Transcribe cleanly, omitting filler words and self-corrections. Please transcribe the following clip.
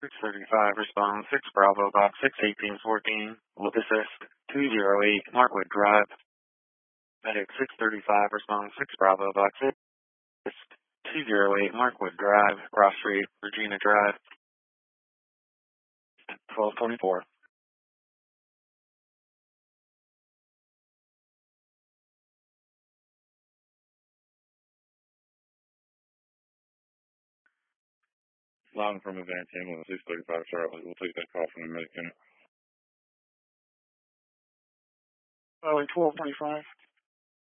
635, respond 6 Bravo, box 61814, with assist 208, Markwood Drive. Medic 635, respond 6 Bravo, box 6, 208, Markwood Drive, Cross Street, Regina Drive, 1224. Line from Advance Ambulance 635 Charlotte. We'll take that call from the medic unit. 1225.